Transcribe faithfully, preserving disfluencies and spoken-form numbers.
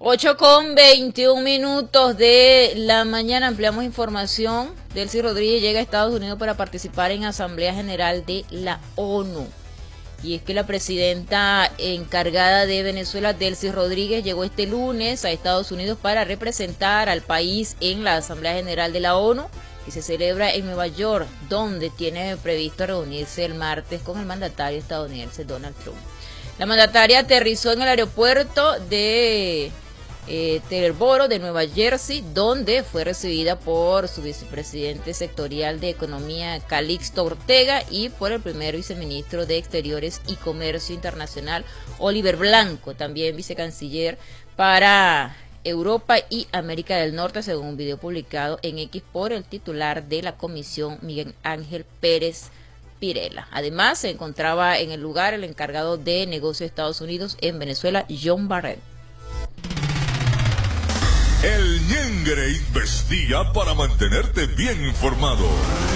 ocho con veintiún minutos de la mañana. Ampliamos información. Delcy Rodríguez llega a Estados Unidos para participar en Asamblea General de la ONU. Y es que la presidenta encargada de Venezuela, Delcy Rodríguez, llegó este lunes a Estados Unidos para representar al país en la Asamblea General de la ONU, que se celebra en Nueva York, donde tiene previsto reunirse el martes con el mandatario estadounidense Donald Trump. La mandataria aterrizó en el aeropuerto de eh, Teterboro de Nueva Jersey, donde fue recibida por su vicepresidente sectorial de Economía, Calixto Ortega, y por el primer viceministro de Exteriores y Comercio Internacional, Oliver Blanco, también vicecanciller para Europa y América del Norte, según un video publicado en X por el titular de la comisión, Miguel Ángel Pérez Pirela. Además, se encontraba en el lugar el encargado de negocios de Estados Unidos en Venezuela, John Barrett. El Ñengre investiga para mantenerte bien informado.